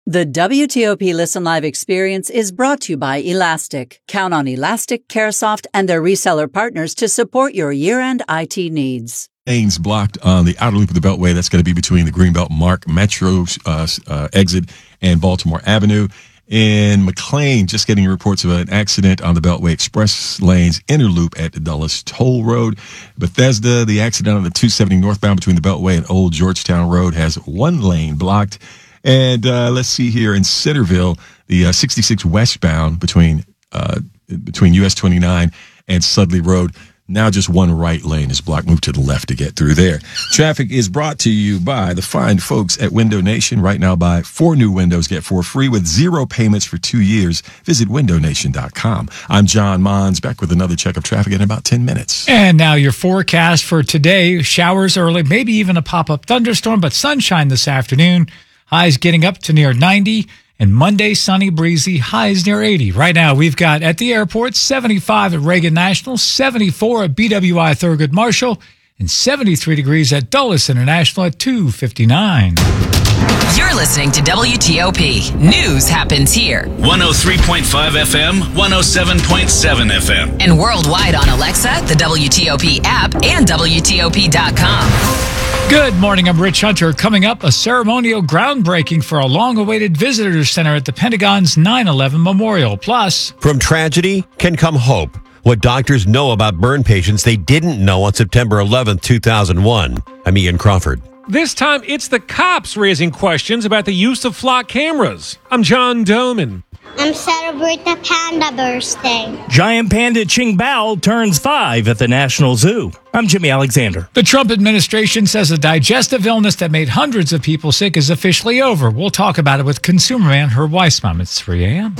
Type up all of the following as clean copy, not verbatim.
The WTOP Listen Live experience is brought to you by Elastic. Count on Elastic, CareSoft, and their reseller partners to support your year-end IT needs. Lanes blocked on the outer loop of the Beltway. That's going to be between the Greenbelt Mark Metro exit and Baltimore Avenue. In McLean, just getting reports of an accident on the Beltway Express lanes inner loop at the Dulles Toll Road. Bethesda, the accident on the 270 northbound between the Beltway and Old Georgetown Road has one lane blocked. And let's see here in Centerville, the 66 westbound between US 29 and Sudley Road. Now just one right lane is blocked. Move to the left to get through there. Traffic is brought to you by the fine folks at Window Nation. Right now, buy 4 new windows, get 4 free with 0 payments for 2 years. Visit windownation.com. I'm John Mons, back with another check of traffic in about 10 minutes. And now your forecast for today. Showers early, maybe even a pop-up thunderstorm, but sunshine this afternoon. Highs getting up to near 90. And Monday, sunny, breezy, highs near 80. Right now, we've got at the airport 75 at Reagan National, 74 at BWI Thurgood Marshall, and 73 degrees at Dulles International at 259. You're listening to WTOP. News happens here. 103.5 FM, 107.7 FM. And worldwide on Alexa, the WTOP app, and WTOP.com. Good morning, I'm Rich Hunter. Coming up, a ceremonial groundbreaking for a long-awaited visitor center at the Pentagon's 9/11 Memorial. Plus, from tragedy can come hope. What doctors know about burn patients they didn't know on September 11, 2001. I'm Ian Crawford. This time, it's the cops raising questions about the use of flock cameras. I'm John Doman. I'm celebrating the panda birthday. Giant panda Ching Bao turns 5 at the National Zoo. I'm Jimmy Alexander. The Trump administration says a digestive illness that made hundreds of people sick is officially over. We'll talk about it with consumer man Herb Weisbaum. It's 3 a.m.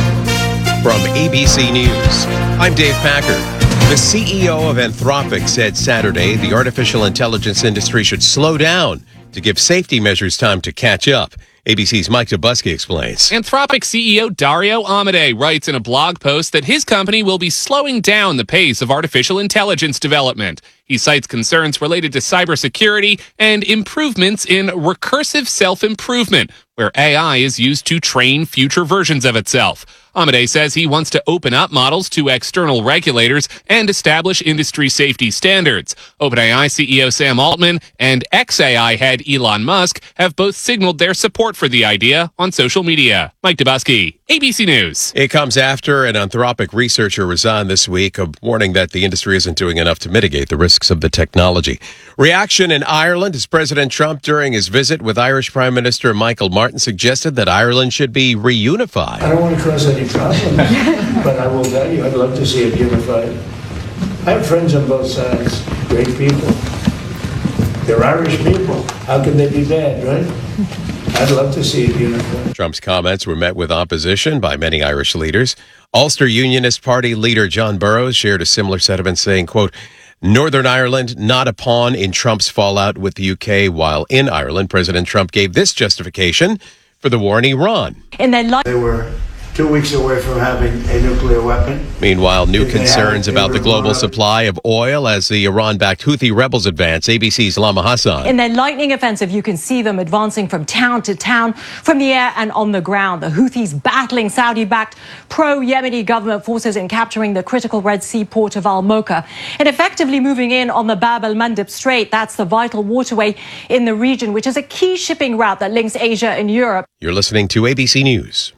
From ABC News, I'm Dave Packer. The CEO of Anthropic said Saturday the artificial intelligence industry should slow down to give safety measures time to catch up. ABC's Mike Dubusky explains. Anthropic CEO Dario Amodei writes in a blog post that his company will be slowing down the pace of artificial intelligence development. He cites concerns related to cybersecurity and improvements in recursive self-improvement, where AI is used to train future versions of itself. Amodei says he wants to open up models to external regulators and establish industry safety standards. OpenAI CEO Sam Altman and xAI head Elon Musk have both signaled their support for the idea on social media. Mike Dubusky, ABC News. It comes after an Anthropic researcher resigned this week, a warning that the industry isn't doing enough to mitigate the risks of the technology. Reaction in Ireland as President Trump, during his visit with Irish Prime Minister Michael Martin, suggested that Ireland should be reunified. I don't want to cause any problem, but I will tell you, I'd love to see it unified. I have friends on both sides, great people. They're Irish people. How can they be bad, right? I'd love to see it unified. Trump's comments were met with opposition by many Irish leaders. Ulster Unionist Party leader John Burrows shared a similar sentiment, saying, quote, Northern Ireland not a pawn in Trump's fallout with the UK, while in Ireland, President Trump gave this justification for the war in Iran. They were 2 weeks away from having a nuclear weapon. Meanwhile, new concerns about the global supply of oil as the Iran-backed Houthi rebels advance. ABC's Lama Hassan. In their lightning offensive, you can see them advancing from town to town, from the air and on the ground. The Houthis battling Saudi-backed pro-Yemeni government forces in capturing the critical Red Sea port of Al-Mocha and effectively moving in on the Bab el-Mandeb Strait. That's the vital waterway in the region, which is a key shipping route that links Asia and Europe. You're listening to ABC News.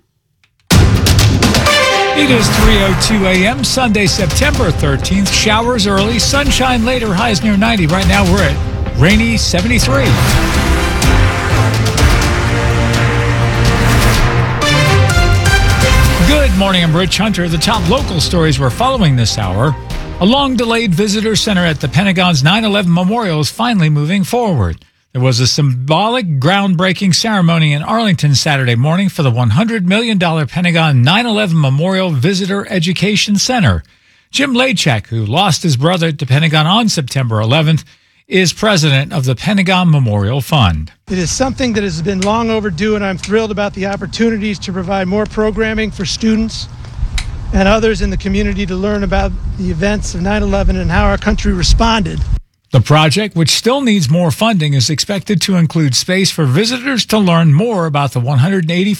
It is 3:02 a.m., Sunday, September 13th. Showers early, sunshine later, highs near 90. Right now we're at rainy 73. Good morning, I'm Rich Hunter. The top local stories we're following this hour. A long-delayed visitor center at the Pentagon's 9/11 Memorial is finally moving forward. There was a symbolic groundbreaking ceremony in Arlington Saturday morning for the $100 million Pentagon 9/11 Memorial Visitor Education Center. Jim Lachek, who lost his brother at the Pentagon on September 11th, is president of the Pentagon Memorial Fund. It is something that has been long overdue, and I'm thrilled about the opportunities to provide more programming for students and others in the community to learn about the events of 9/11 and how our country responded. The project, which still needs more funding, is expected to include space for visitors to learn more about the 180